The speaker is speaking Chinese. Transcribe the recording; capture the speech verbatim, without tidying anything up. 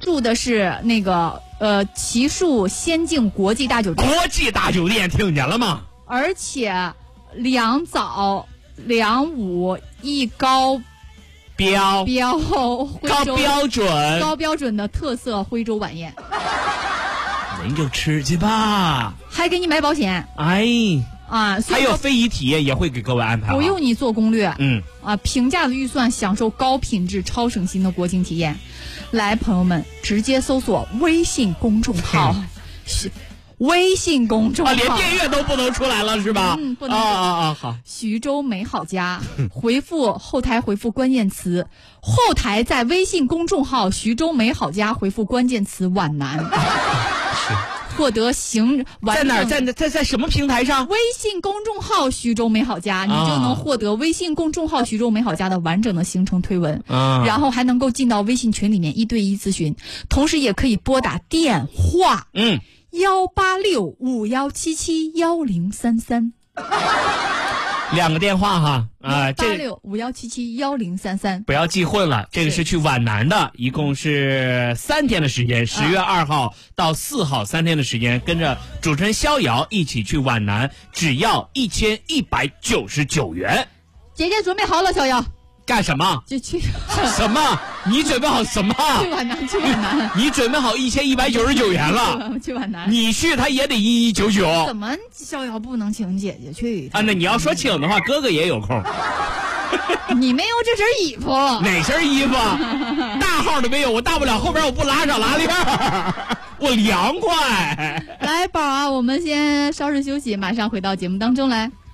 住的是那个呃奇树仙境国际大酒店。 国际大酒店听见了吗？ 而且两早两午一高标标高标准高标准的特色徽州晚宴。 您就吃去吧， 还给你买保险。 哎。 啊， 还有非遗体验也会给各位安排， 不用你做攻略。 嗯啊，平价的预算享受高品质、超省心的国庆体验。来，朋友们，直接搜索微信公众号，是、嗯、微信公众号、 啊，连电乐都不能出来了是吧？ 嗯，不能啊啊啊！好， 徐州美好家，回复后台回复关键词，后台在微信公众号徐州美好家回复关键词皖南。 是。 获得行在哪儿？在在在什么平台上？ 微信公众号徐州美好家，你就能获得微信公众号徐州美好家的完整的行程推文， 啊、 然后还能够进到微信群里面一对一咨询，同时也可以拨打电话， 嗯， 幺八六五幺七七幺零三三。 两个电话哈，啊， 八六五幺七七幺零三三， 不要记混了。这个是去皖南的，一共是三天的时间，十月二号到四号三天的时间，跟着主持人逍遥一起去皖南，只要一千一百九十九元。 姐姐准备好了，逍遥。 干什么？ 就去什么？你准备好什么？ 去皖南，去皖南。 你准备好一千一百九十九元了？ 去皖南。 你去他也得一一九九。 怎么逍遥不能请姐姐去啊？那你要说请的话，哥哥也有空。 你没有这身衣服。 哪身衣服？大号都没有，我大不了后边我不拉上拉链，我凉快。 来，宝啊，我们先稍事休息，马上回到节目当中来。